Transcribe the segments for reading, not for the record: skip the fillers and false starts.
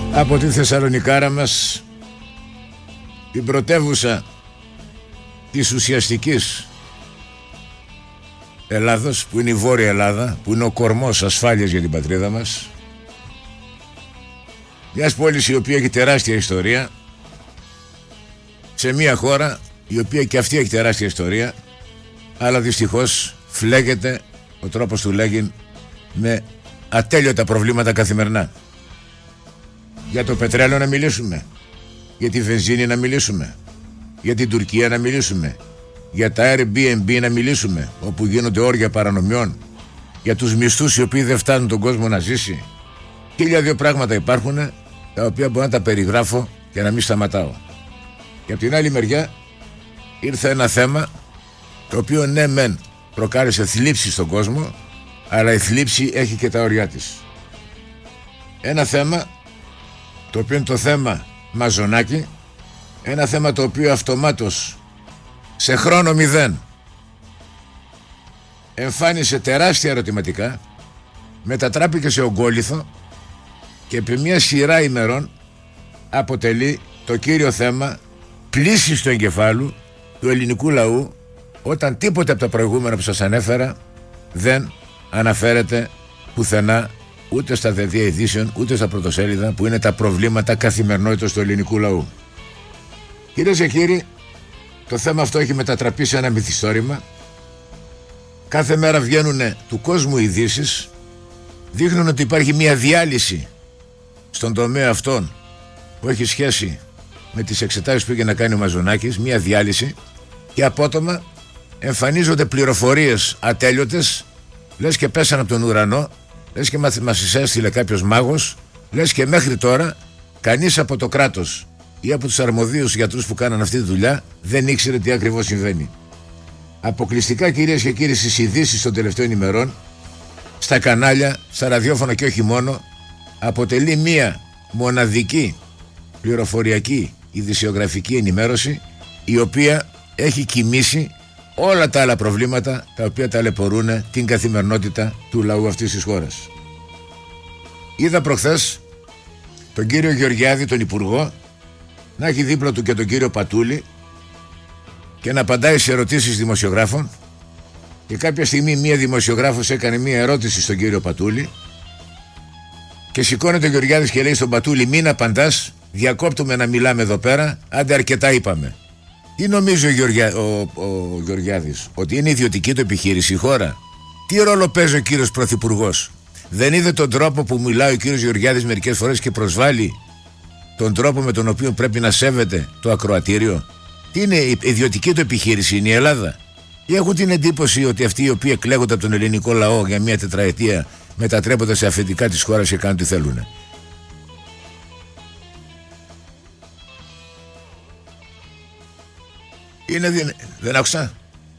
Από τη Θεσσαλονικάρα μας, την πρωτεύουσα της ουσιαστικής Ελλάδος, που είναι η Βόρεια Ελλάδα, που είναι ο κορμός ασφάλειας για την πατρίδα μας, μιας πόλης η οποία έχει τεράστια ιστορία, σε μια χώρα η οποία και αυτή έχει τεράστια ιστορία, αλλά δυστυχώς φλέγεται ο τρόπος του λέγειν με ατέλειωτα προβλήματα καθημερινά. Για το πετρέλαιο να μιλήσουμε, για τη βενζίνη να μιλήσουμε, για την Τουρκία να μιλήσουμε, για τα Airbnb να μιλήσουμε, όπου γίνονται όργια παρανομιών, για τους μισθούς οι οποίοι δεν φτάνουν τον κόσμο να ζήσει. 1002 πράγματα υπάρχουν, τα οποία μπορώ να τα περιγράφω και να μην σταματάω. Και από την άλλη μεριά ήρθε ένα θέμα το οποίο ναι μεν προκάλεσε θλίψη στον κόσμο, αλλά η θλίψη έχει και τα ωριά της. Ένα θέμα το οποίο είναι το θέμα Μαζονάκη, ένα θέμα το οποίο αυτομάτως σε χρόνο 0 εμφάνισε τεράστια ερωτηματικά, μετατράπηκε σε ογκόλιθο και επί μια σειρά ημερών αποτελεί το κύριο θέμα πλύσης του εγκεφάλου του ελληνικού λαού, όταν τίποτε από τα προηγούμενα που σας ανέφερα δεν αναφέρεται πουθενά, ούτε στα δελτία ειδήσεων, ούτε στα πρωτοσέλιδα, που είναι τα προβλήματα καθημερινότητας του ελληνικού λαού. Κυρίες και κύριοι, το θέμα αυτό έχει μετατραπεί σε ένα μυθιστόρημα. Κάθε μέρα βγαίνουν του κόσμου ειδήσεις, δείχνουν ότι υπάρχει μια διάλυση στον τομέα αυτόν που έχει σχέση με τις εξετάσεις που είχε να κάνει ο Μαζονάκης, μια διάλυση, και απότομα εμφανίζονται πληροφορίες ατέλειωτες, λες και πέσαν από τον ουρανό, λες και μας έστειλε κάποιος μάγος, λες και μέχρι τώρα κανείς από το κράτος ή από τους αρμοδίους γιατρούς που κάναν αυτή τη δουλειά δεν ήξερε τι ακριβώς συμβαίνει. Αποκλειστικά, κυρίες και κύριοι, στις ειδήσεις των τελευταίων ημερών, στα κανάλια, στα ραδιόφωνα και όχι μόνο, αποτελεί μία μοναδική πληροφοριακή ειδησιογραφική ενημέρωση, η οποία έχει κοιμήσει όλα τα άλλα προβλήματα τα οποία ταλαιπωρούν την καθημερινότητα του λαού αυτής της χώρας. Είδα προχθές τον κύριο Γεωργιάδη, τον Υπουργό, να έχει δίπλα του και τον κύριο Πατούλη και να απαντάει σε ερωτήσεις δημοσιογράφων, και κάποια στιγμή μία δημοσιογράφος έκανε μία ερώτηση στον κύριο Πατούλη και σηκώνεται ο Γεωργιάδης και λέει στον Πατούλη: μην απαντάς, διακόπτουμε να μιλάμε εδώ πέρα, άντε αρκετά είπαμε. Τι νομίζει ο Γεωργιάδης, ότι είναι ιδιωτική του επιχείρηση η χώρα? Τι ρόλο παίζει ο κύριος Πρωθυπουργός? Δεν είδε τον τρόπο που μιλάει ο κύριος Γεωργιάδης μερικές φορές και προσβάλλει τον τρόπο με τον οποίο πρέπει να σέβεται το ακροατήριο? Τι είναι η ιδιωτική του επιχείρηση, είναι η Ελλάδα? Ή έχουν την εντύπωση ότι αυτοί οι οποίοι εκλέγονται από τον ελληνικό λαό για μια τετραετία μετατρέπονται σε αφεντικά της χώρας και κάνουν τι θέλουν? Δεν άκουσα.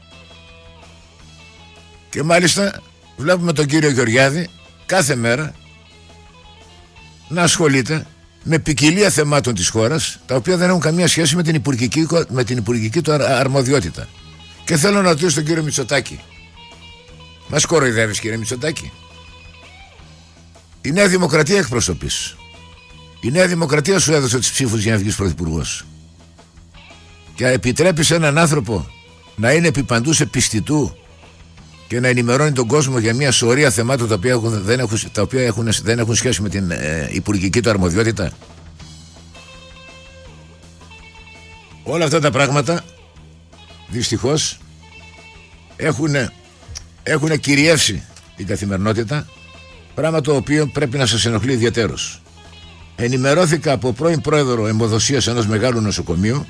Και μάλιστα βλέπουμε τον κύριο Γεωργιάδη κάθε μέρα να ασχολείται με ποικιλία θεμάτων της χώρας, τα οποία δεν έχουν καμία σχέση με την υπουργική του αρμοδιότητα. Και θέλω να ρωτήσω τον κύριο Μητσοτάκη: μας κοροϊδεύεις, κύριε Μητσοτάκη? Η Νέα Δημοκρατία εκπροσωπείς. Η Νέα Δημοκρατία σου έδωσε τις ψήφους για να βγεις πρωθυπουργός. Και επιτρέπεις έναν άνθρωπο να είναι επί παντού σε πιστητού και να ενημερώνει τον κόσμο για μια σωρία θεμάτων τα οποία δεν έχουν σχέση με την υπουργική του αρμοδιότητα? Όλα αυτά τα πράγματα δυστυχώς έχουν κυριεύσει την καθημερινότητα, πράγμα το οποίο πρέπει να σας ενοχλεί ιδιαίτερος. Ενημερώθηκα από πρώην πρόεδρο αιμοδοσίας ενός μεγάλου νοσοκομείου,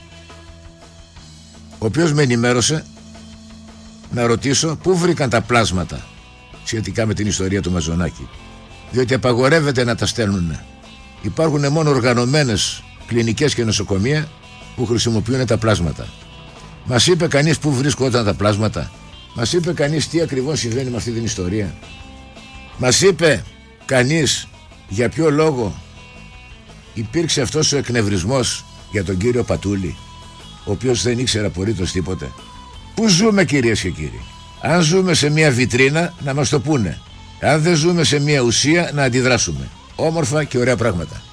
ο οποίος με ενημέρωσε να ρωτήσω πού βρήκαν τα πλάσματα σχετικά με την ιστορία του Μαζονάκη, διότι απαγορεύεται να τα στέλνουν. Υπάρχουν μόνο οργανωμένες κλινικές και νοσοκομεία που χρησιμοποιούν τα πλάσματα. Μας είπε κανείς πού βρίσκονταν τα πλάσματα? Μας είπε κανείς τι ακριβώς συμβαίνει με αυτή την ιστορία? Μας είπε κανείς για ποιο λόγο υπήρξε αυτός ο εκνευρισμός για τον κύριο Πατούλη, ο οποίος δεν ήξερε απολύτως τίποτε? Πού ζούμε, κυρίες και κύριοι? Αν ζούμε σε μια βιτρίνα, να μας το πούνε. Αν δεν ζούμε σε μια ουσία, να αντιδράσουμε. Όμορφα και ωραία πράγματα.